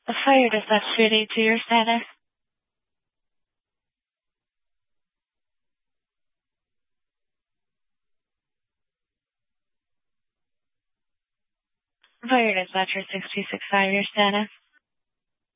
A fire dispatch 282, your status. Fire dispatcher 6265, your status.